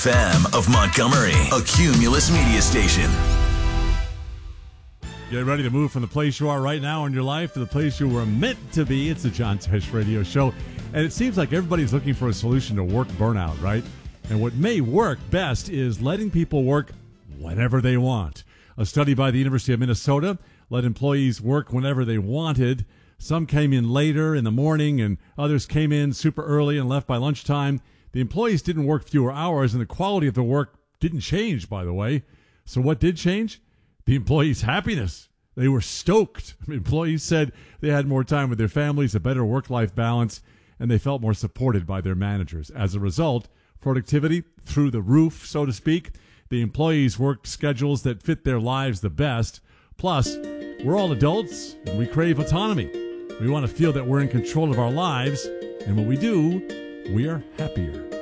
FM of Montgomery, a Cumulus media station. Get ready to move from the place you are right now in your life to the place you were meant to be. It's the John Tesh Radio Show. And it seems like everybody's looking for a solution to work burnout, right? And what may work best is letting people work whenever they want. A study by the University of Minnesota let employees work whenever they wanted. Some came in later in the morning and others came in super early and left by lunchtime. The employees didn't work fewer hours and the quality of the work didn't change, by the way. So what did change? The employees' happiness. They were stoked. Employees said they had more time with their families, a better work-life balance, and they felt more supported by their managers. As a result, productivity through the roof, so to speak. The employees worked schedules that fit their lives the best. Plus, we're all adults and we crave autonomy. We want to feel that we're in control of our lives, and when we do, we are happier.